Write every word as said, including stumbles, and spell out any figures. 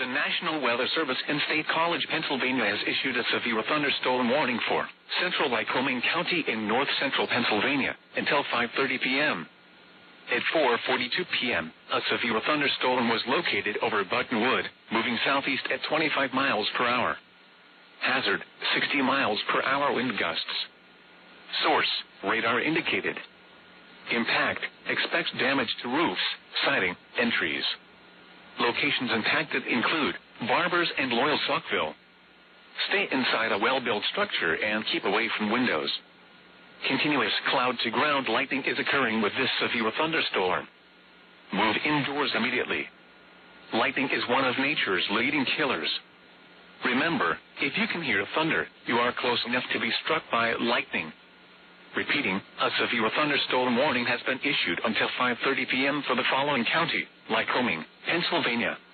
The National Weather Service in State College, Pennsylvania has issued a severe thunderstorm warning for central Lycoming County in north-central Pennsylvania until five thirty p.m. At four forty-two p.m., a severe thunderstorm was located over Buttonwood, moving southeast at twenty-five miles per hour. Hazard, sixty miles per hour wind gusts. Source, radar indicated. Impact, expects damage to roofs, siding, and trees. Locations impacted include Barbers and Loyal-Saukville. Stay inside a well-built structure and keep away from windows. Continuous cloud-to-ground lightning is occurring with this severe thunderstorm. Move indoors immediately. Lightning is one of nature's leading killers. Remember, if you can hear thunder, you are close enough to be struck by lightning. Repeating, a severe thunderstorm warning has been issued until five thirty p.m. for the following county: Lycoming, Pennsylvania,